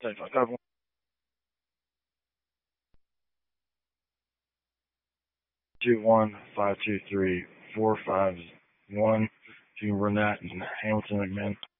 5 21523 451. You can run that in Hamilton McMinn.